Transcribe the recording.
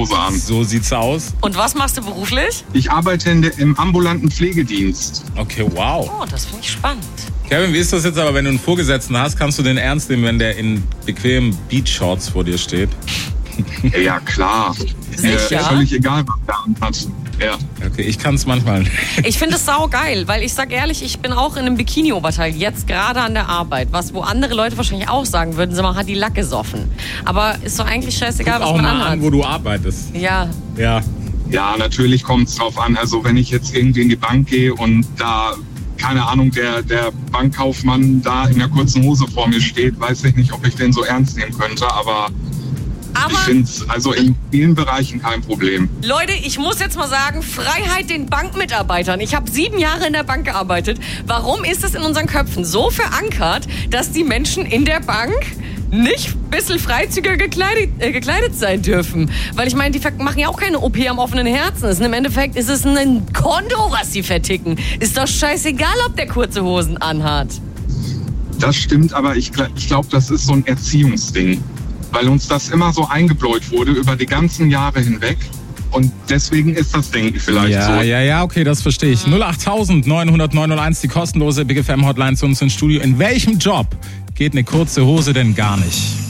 Hose an. So sieht's aus. Und was machst du beruflich? Ich arbeite im ambulanten Pflegedienst. Okay, wow. Oh, das finde ich spannend. Kevin, wie ist das jetzt aber, wenn du einen Vorgesetzten hast, kannst du den ernst nehmen, wenn der in bequemen Beach-Shorts vor dir steht? Ja, klar. Sicher? Völlig egal, was der anhat. Ja. Okay, ich kann es manchmal nicht. Ich finde es saugeil, weil ich sag ehrlich, ich bin auch in einem Bikini-Oberteil, jetzt gerade an der Arbeit. Wo andere Leute wahrscheinlich auch sagen würden, man hat die Lack gesoffen. Aber ist doch eigentlich scheißegal, was auch man mal anhat. an, wo du arbeitest. Ja. Ja. Ja, natürlich kommt es drauf an. Also wenn ich jetzt irgendwie in die Bank gehe und da, keine Ahnung, der Bankkaufmann da in der kurzen Hose vor mir steht, weiß ich nicht, ob ich den so ernst nehmen könnte, aber ich finde es also in vielen Bereichen kein Problem. Leute, ich muss jetzt mal sagen, Freiheit den Bankmitarbeitern. Ich habe 7 Jahre in der Bank gearbeitet. Warum ist es in unseren Köpfen so verankert, dass die Menschen in der Bank nicht ein bisschen freizügiger gekleidet sein dürfen? Weil ich meine, die machen ja auch keine OP am offenen Herzen. Im Endeffekt ist es ein Konto, was sie verticken. Ist doch scheißegal, ob der kurze Hosen anhat. Das stimmt, aber ich glaube, das ist so ein Erziehungsding. Weil uns das immer so eingebläut wurde über die ganzen Jahre hinweg. Und deswegen ist das Denken vielleicht so. Ja, okay, das verstehe ich. 08000 900 901, die kostenlose Big FM Hotline zu uns ins Studio. In welchem Job geht eine kurze Hose denn gar nicht?